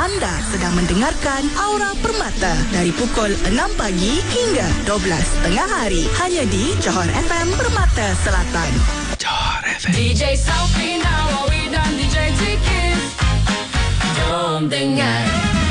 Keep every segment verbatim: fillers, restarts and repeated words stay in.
Anda sedang mendengarkan Aura Permata dari pukul enam pagi hingga dua belas tengah hari. Hanya di Johor F M Permata Selatan. Johor F M. D J Salfina, Wawi dan D J Tikin. Jom dengar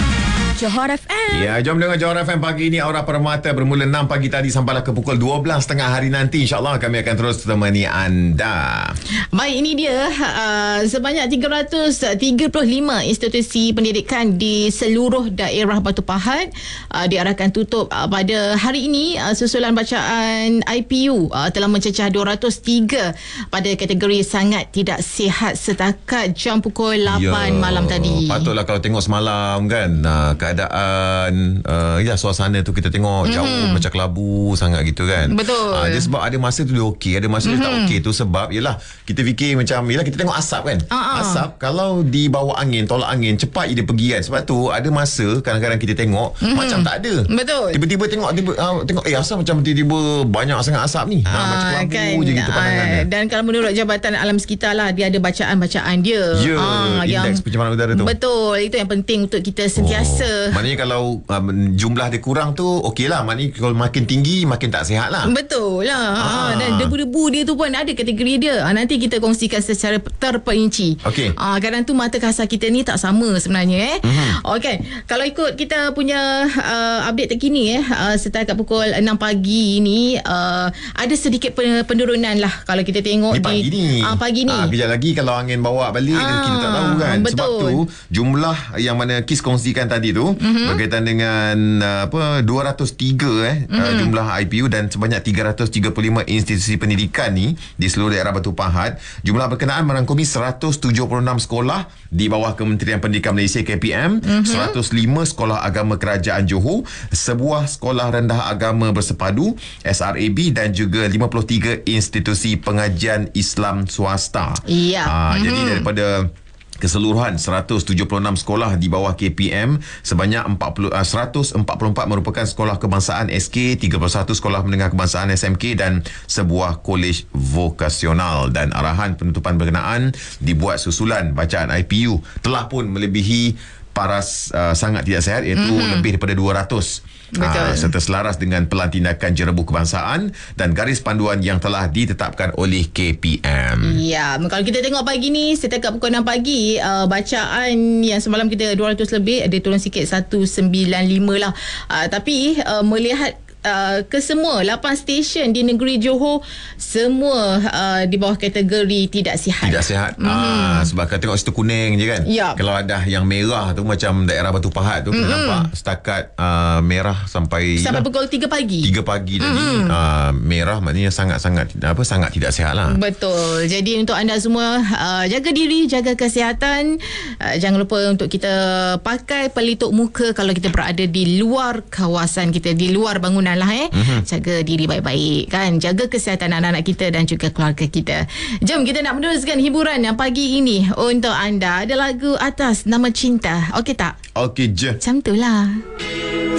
Johor F M. Ya, jom dengar Johor F M pagi ini. Aura Permata bermula enam pagi tadi sampailah ke pukul dua belas tengah hari nanti. InsyaAllah kami akan terus temani anda. Baik, ini dia uh, sebanyak tiga ratus tiga puluh lima institusi pendidikan di seluruh daerah Batu Pahat uh, diarahkan tutup uh, pada hari ini. uh, Susulan bacaan I P U uh, telah mencecah dua ratus tiga pada kategori sangat tidak sihat setakat jam pukul lapan ya, malam tadi. Patutlah kalau tengok semalam kan, uh, keadaan uh, ya suasana tu kita tengok mm-hmm. jauh macam kelabu sangat gitu kan. Betul. Uh, dia sebab ada masa tu dia okey, ada masa mm-hmm. dia tak okey. Tu sebab yalah kita fikir macam yalah kita tengok asap kan. Uh-uh. Asap kalau di bawah angin, tolak angin cepat dia pergi kan. Sebab tu ada masa kadang-kadang kita tengok mm-hmm. macam tak ada. Betul. Tiba-tiba tengok tiba, uh, tengok eh asap macam tiba-tiba banyak sangat asap ni. Uh, uh, macam kelabu kan, je gitu pandangannya. Uh, dan kalau menurut Jabatan Alam Sekitar lah, dia ada bacaan-bacaan dia. Ya, uh, indeks yang, pencemaran udara tu. Betul, itu yang penting untuk kita sentiasa. Oh. Maknanya kalau um, jumlah dia kurang tu okey lah. Maknanya kalau makin tinggi makin tak sihat lah. Betul lah. Ah. Ha, dan debu-debu dia tu pun ada kategori dia. Ha, nanti kita kongsikan secara terperinci. Okey. Ha, kadang tu mata kasar kita ni tak sama sebenarnya. Eh. Mm-hmm. Okey. Kalau ikut kita punya uh, update terkini eh, uh, setakat pukul enam pagi ni uh, ada sedikit penurunan lah kalau kita tengok ni pagi di ni. Uh, pagi ni. Ah, kejap lagi kalau angin bawa balik ah, kita tak tahu kan. betul. Sebab tu jumlah yang mana Kis kongsikan tadi tu mm-hmm. berkaitan dengan uh, apa dua ratus tiga eh mm-hmm. uh, jumlah I P U dan sebanyak tiga ratus tiga puluh lima institusi pendidikan ni di seluruh daerah Batu Pahat. Jumlah berkenaan merangkumi seratus tujuh puluh enam sekolah di bawah Kementerian Pendidikan Malaysia K P M, mm-hmm. seratus lima sekolah agama kerajaan Johor, sebuah sekolah rendah agama bersepadu S R A B dan juga lima puluh tiga institusi pengajian Islam swasta. Ya. Uh, mm-hmm. Jadi daripada keseluruhan seratus tujuh puluh enam sekolah di bawah K P M, sebanyak empat puluh, uh, seratus empat puluh empat merupakan sekolah kebangsaan S K, tiga puluh satu sekolah menengah kebangsaan S M K dan sebuah kolej vokasional. Dan arahan penutupan berkenaan dibuat susulan bacaan I P U telah pun melebihi paras uh, sangat tidak sihat, iaitu mm-hmm. lebih daripada dua ratus. Uh, serta selaras dengan pelan tindakan jerebu kebangsaan dan garis panduan yang telah ditetapkan oleh K P M. Ya, kalau kita tengok pagi ni setakat pukul enam pagi, uh, bacaan yang semalam kita dua ratus lebih, ada turun sikit seratus sembilan puluh lima lah. Uh, tapi uh, melihat Uh, ke semua lapan stesen di negeri Johor, semua uh, di bawah kategori tidak sihat. Tidak sihat. Mm-hmm. Ah, sebab kalau tengok situ kuning je kan. Yep. Kalau ada yang merah tu macam daerah Batu Pahat tu, mm-hmm. nampak setakat uh, merah sampai sampai lah, pukul tiga pagi. tiga pagi tadi. Mm-hmm. Uh, merah maknanya sangat-sangat apa sangat tidak sihat lah. Betul. Jadi untuk anda semua, uh, jaga diri, jaga kesihatan. Uh, jangan lupa untuk kita pakai pelitup muka kalau kita berada di luar kawasan kita, di luar bangunan lah eh. Mm-hmm. Jaga diri baik-baik kan. Jaga kesihatan anak-anak kita dan juga keluarga kita. Jom kita nak meneruskan hiburan yang pagi ini untuk anda. Ada lagu Atas Nama Cinta. Okey tak? Okey je. Macam tu lah.